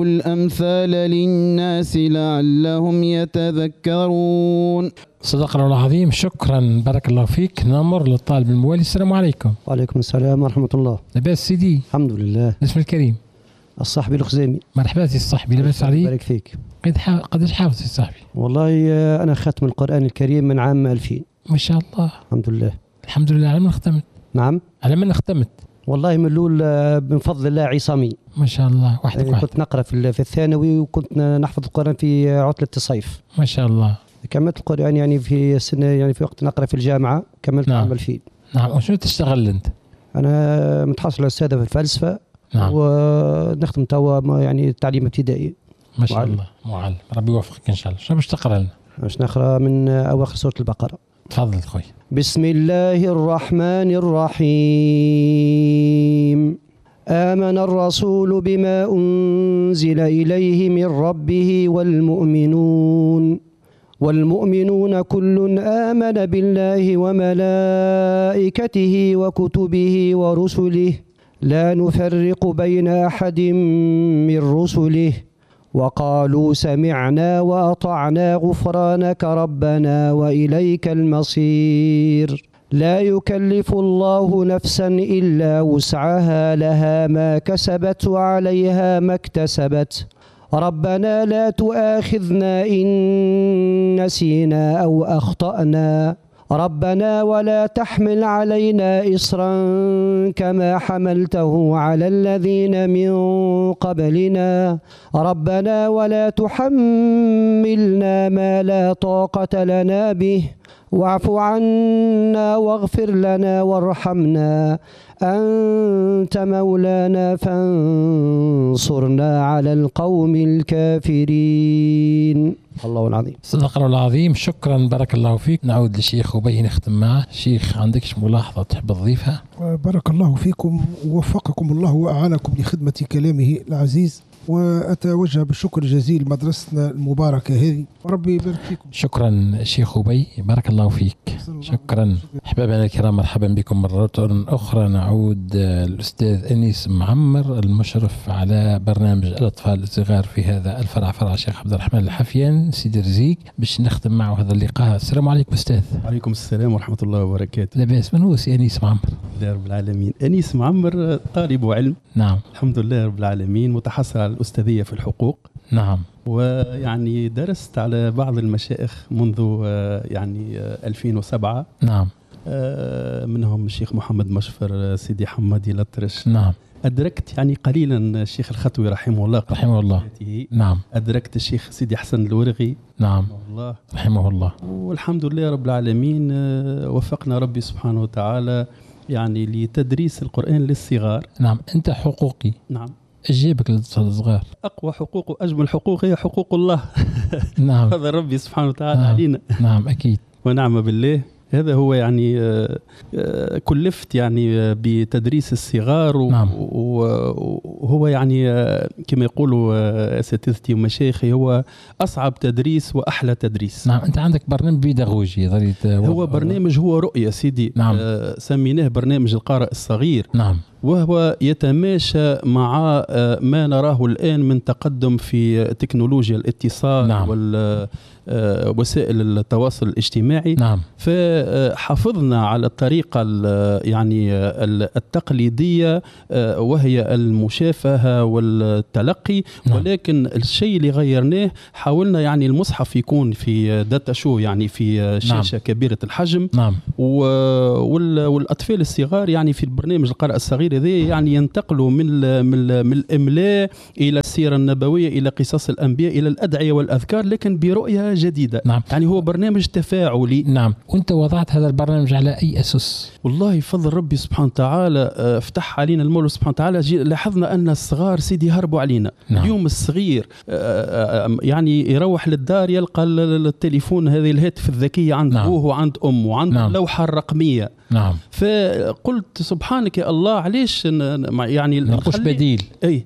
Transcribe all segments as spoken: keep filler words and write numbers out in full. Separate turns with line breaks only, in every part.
الأمثال للناس لعلهم يتذكرون.
صدق الله العظيم. شكرا بارك الله فيك. نمر للطالب الموالي. السلام عليكم.
وعليكم السلام ورحمة الله.
لاباس سيدي؟
الحمد لله.
الاسم الكريم؟
الصحبي الخزامي.
مرحبا سي الصحبي، لاباس عليك؟
بارك فيك.
قداش حافظ سي الصحبي؟
والله أنا ختم القرآن الكريم من عام ألفين.
ما شاء الله.
الحمد لله.
الحمد لله. على من ختمت؟
نعم.
على من ختمت؟
والله من الأول من فضل الله عصامي.
ما شاء الله. وحدك
يعني كنت نقرأ في الثانوي وكنت نحفظ القرآن في عطلة الصيف.
ما شاء الله.
كملت القرآن يعني في سنة يعني في وقت نقرأ في الجامعة كملت
نعم.
عام ألفين.
نعم. وشنو تشتغل أنت؟
أنا متحصل على أستاذة في الفلسفة.
نعم.
ونخدم توا يعني تعليم ابتدائي.
ما شاء معلم. الله. معلم. ربي يوفقك إن شاء الله. شنو باش تقرأ لنا؟
باش نقرأ من أواخر سورة البقرة.
تفضل خوي.
بسم الله الرحمن الرحيم. آمن الرسول بما أنزل إليه من ربه والمؤمنون والمؤمنون كل آمن بالله وملائكته وكتبه ورسله لا نفرق بين أحد من رسله وقالوا سمعنا وأطعنا غفرانك ربنا وإليك المصير. لا يكلف الله نفسا إلا وسعها لها ما كسبت وعليها ما اكتسبت ربنا لا تؤاخذنا إن نسينا أو أخطأنا ربنا ولا تحمل علينا إصرا كما حملته على الذين من قبلنا ربنا ولا تحملنا ما لا طاقة لنا به واعف عنا واغفر لنا وارحمنا أنت مولانا فانصرنا على القوم الكافرين. الله العظيم.
صدق الله العظيم. شكرا بارك الله فيك. نعود للشيخ وبي نختم معه. شيخ عندكش ملاحظة تحب تضيفها؟
بارك الله فيكم ووفقكم الله وأعانكم لخدمة كلامه العزيز، وأتوجه بالشكر الجزيل مدرستنا المباركة هذه وربي يبارك فيكم.
شكرا شيخ أبي بارك الله فيك. شكرا أحبابنا الكرام. مرحبا بكم مرة أخرى. نعود الأستاذ أنيس معمر المشرف على برنامج الأطفال الصغار في هذا الفرع، فرع الشيخ عبد الرحمن الحفيان سيدي رزيق، باش نختم معه هذا اللقاء. السلام عليكم أستاذ.
وعليكم السلام ورحمة الله وبركاته.
لاباس؟ من هو سي أنيس معمر؟
يا رب العالمين. أنيس معمر طالب علم.
نعم.
الحمد لله رب العالمين. متحصل على الأستاذية في الحقوق.
نعم.
ويعني درست على بعض المشايخ منذ يعني ألفين وسبعة.
نعم.
منهم الشيخ محمد مشفر، سيدي حمادي الأطرش.
نعم.
أدركت يعني قليلا الشيخ الخطوي رحمه الله
رحمه الله. نعم.
أدركت الشيخ سيدي حسن الورغي.
نعم.
رحمه الله.
رحمه الله.
والحمد لله رب العالمين وفقنا ربي سبحانه وتعالى يعني لتدريس القرآن للصغار.
نعم. أنت حقوقي.
نعم.
أجيبك للصغار.
أقوى حقوق وأجمل حقوق هي حقوق الله.
نعم.
هذا ربي سبحانه وتعالى
نعم.
علينا.
نعم أكيد. ونعم
بالله. هذا هو يعني كلفت يعني بتدريس الصغار.
نعم.
وهو يعني كما يقولوا أساتذتي ومشايخي هو أصعب تدريس وأحلى تدريس.
نعم. أنت عندك برنامج بيداغوجي.
هو برنامج هو رؤية سيدي.
نعم.
سميناه برنامج القارئ الصغير.
نعم.
وهو يتماشى مع ما نراه الآن من تقدم في تكنولوجيا الاتصال.
نعم.
وال وسائل التواصل الاجتماعي.
نعم.
فحافظنا على الطريقة يعني التقليدية وهي المشافهة والتلقي. نعم. ولكن الشيء اللي غيرناه حاولنا يعني المصحف يكون في داتا شو يعني في شاشة. نعم. كبيرة الحجم.
نعم.
والأطفال الصغار يعني في البرنامج القارئ الصغير هذا يعني ينتقلوا من من من الإملاء إلى السيرة النبوية إلى قصص الأنبياء إلى الأدعية والأذكار لكن برؤية جديدة.
نعم.
يعني هو برنامج تفاعلي.
نعم. وانت وضعت هذا البرنامج على اي اسس؟
والله فضل ربي سبحانه وتعالى افتح علينا المولى سبحانه وتعالى. لاحظنا ان الصغار سيدي هربوا علينا. نعم. اليوم الصغير يعني يروح للدار يلقى التليفون هذه الهاتف الذكية عند ابوه. نعم. وعند امه وعند. نعم. اللوحة الرقمية.
نعم.
فقلت سبحانك يا الله علاش يعني
نلقوش بديل.
اي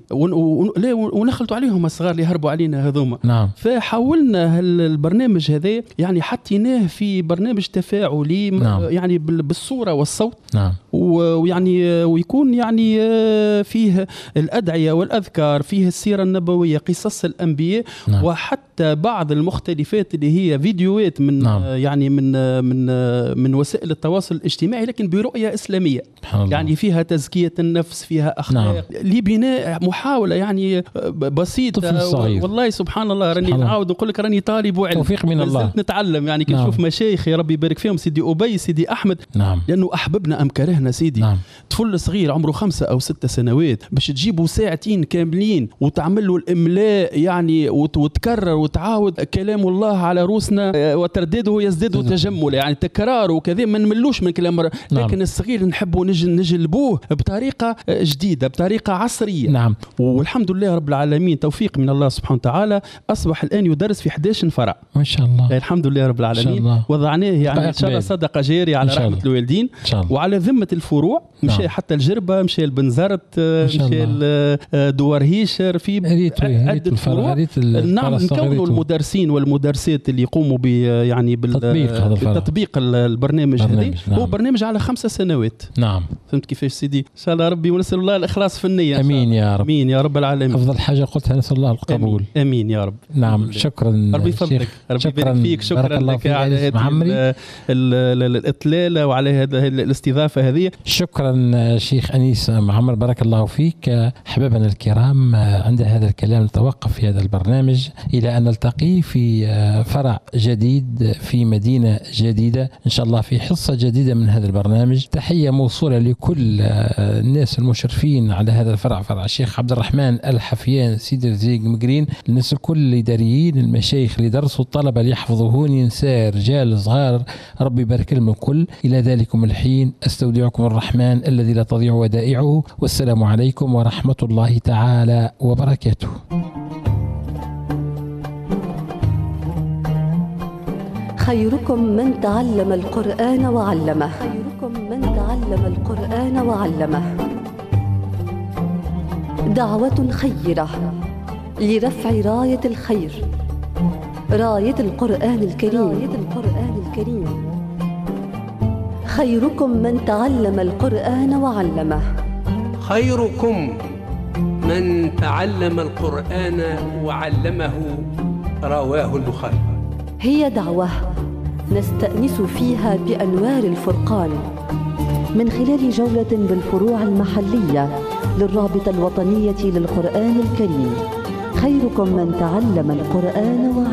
ونخلطوا عليهم الصغار اللي هربوا علينا هذوما.
نعم.
فحاولنا البرنامج هذا يعني حطيناه في برنامج تفاعلي. نعم. يعني بالصورة والصوت.
نعم.
ويعني ويكون يعني فيه الأدعية والأذكار، فيه السيرة النبوية، قصص الأنبياء. نعم. وحتى بعض المختلفات اللي هي فيديوهات من نعم. يعني من من من وسائل التواصل الاجتماعي لكن برؤية إسلامية. يعني فيها تزكية النفس، فيها أخلاق. نعم. لبناء محاولة يعني بسيطة. والله سبحان الله راني نعاود نقول لك راني طالب وعلم.
توفيق من الله.
نتعلم يعني كي نشوف نعم. مشايخ يا ربي يبارك فيهم، سيدي أبي، سيدي أحمد.
نعم.
لأنه أحببنا أم كرهنا سيدي.
نعم.
طفل صغير عمره خمسة أو ستة سنوات باش تجيبه ساعتين كاملين وتعمل له الإملاء يعني وتكرر وتعاود كلام الله على روسنا، وتردده يزداد تجمل يعني تكرار وكذا، ما نملوش من كلام. نعم. لكن الصغير نحبه نجل نجلبوه بطريقة جديدة، بطريقة عصرية.
نعم.
والحمد لله رب العالمين، توفيق من الله سبحانه وتعالى، أصبح الآن يدرس في إحدى عشر فرع.
ما شاء الله.
الحمد لله رب العالمين. وضعناه يعني إن شاء الله صدقة جارية على رحمة الوالدين وعلى ذمة الفروع. مشى نعم. حتى الجربة، مشى البنزرت، مشى دوار هيشر، في عدة الفروع. نعم. نكونوا المدرسين والمدرسات اللي يقوموا ب يعني بالتطبيق البرنامج هذا. نعم. هو برنامج على خمسة سنوات.
نعم.
فهمت كيفاش سيدي؟ إن شاء الله ربي، ونسأل الله الإخلاص في النية.
أمين يا رب.
أمين يا رب العالمين.
أفضل حاجة قلتها نسأل الله القبول.
أمين, أمين يا رب.
نعم. شكرا
ربي يفضلك، ربي يبارك فيك. شكرا لك على هذه الإطلالة وعلى هذه الاستضافة هذه.
شكرا شيخ أنيس معمر، بارك الله فيك. أحبابنا الكرام، عند هذا الكلام نتوقف في هذا البرنامج إلى أن نلتقي في فرع جديد في مدينة جديدة إن شاء الله، في حصة جديدة من هذا البرنامج. تحية موصولة لكل الناس المشرفين على هذا الفرع، فرع الشيخ عبد الرحمن الحفيان سيدي الزيق مقرين، الناس الكل الإداريين، المشايخ اللي درسوا، الطلبة اللي يحفظوهون، نساء رجال صغار، ربي يبارك لهم الكل. إلى ذلكم الحين أستودعكم الرحمن الذي لا تضيع ودائعه، والسلام عليكم ورحمة الله تعالى وبركاته.
خيركم من تعلم القرآن وعلمه. خيركم من تعلم القرآن وعلمه. دعوة خيرة لرفع راية الخير، راية القرآن الكريم. راية القرآن الكريم. خيركم من تعلم القرآن وعلمه.
خيركم من تعلم القرآن وعلمه، رواه البخاري.
هي دعوة نستأنس فيها بأنوار الفرقان من خلال جولة بالفروع المحلية للرابطة الوطنية للقرآن الكريم. خيركم من تعلم القرآن وعلمه.